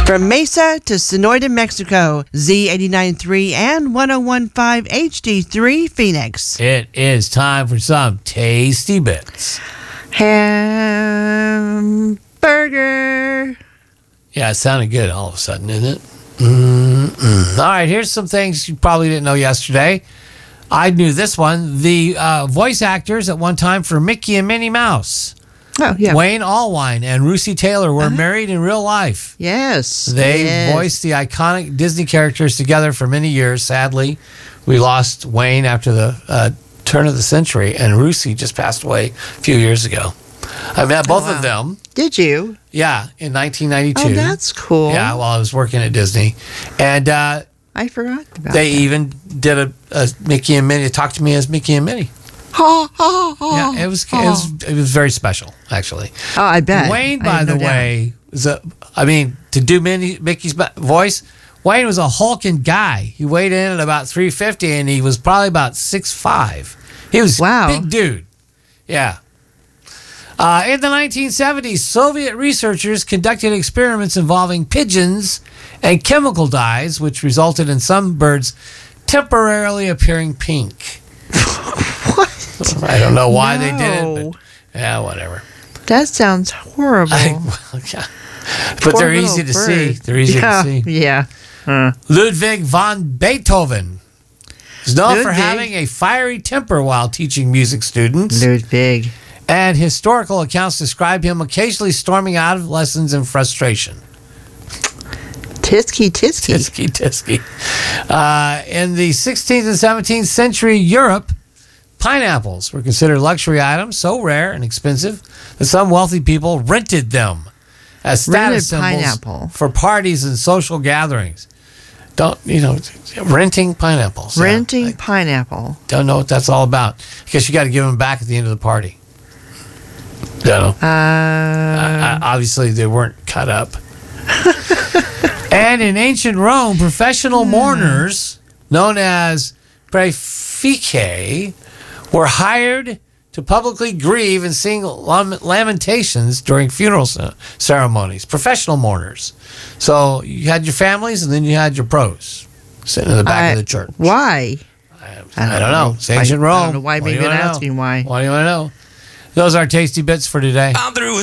From Mesa to Sonoyta, Mexico, Z89.3 and 101.5 HD3 Phoenix. It is time for some tasty bits. Hamburger. Yeah, it sounded good all of a sudden, didn't it? All right, here's some things you probably didn't know yesterday. I knew this one. The voice actors at one time for Mickey and Minnie Mouse. Oh, yeah. Wayne Allwine and Russi Taylor were married in real life. Yes. They voiced the iconic Disney characters together for many years. Sadly, we lost Wayne after the turn of the century, and Russi just passed away a few years ago. I met both of them. Did you? Yeah, in 1992. Oh, that's cool. Yeah, while I was working at Disney. And I forgot about that. they even did a Mickey and Minnie, talk to me as Mickey and Minnie. Yeah, it was very special, actually. Oh, I bet. Wayne, by the way, to do Mickey's voice, Wayne was a hulking guy. He weighed in at about 350, and he was probably about 6'5". He was a big dude. Yeah. In the 1970s, Soviet researchers conducted experiments involving pigeons and chemical dyes, which resulted in some birds temporarily appearing pink. What? I don't know why they did it, but yeah, whatever. That sounds horrible. But they're easy to see. They're easy to see. Yeah. Ludwig van Beethoven is known for having a fiery temper while teaching music students. Ludwig. And historical accounts describe him occasionally storming out of lessons in frustration. Tisky. Tisky. In the 16th and 17th century Europe, pineapples were considered luxury items, so rare and expensive that some wealthy people rented them as status symbols for parties and social gatherings. Renting pineapples. Renting pineapple. Don't know what that's all about. I guess you got to give them back at the end of the party. Obviously, they weren't cut up. And in ancient Rome, professional mourners, known as praeficae, were hired to publicly grieve and sing lamentations during funeral ceremonies. Professional mourners. So you had your families, and then you had your pros sitting in the back of the church. Why? I don't know. It's ancient Rome. I don't know why. Maybe asking why. Why do you want to know? Those are tasty bits for today.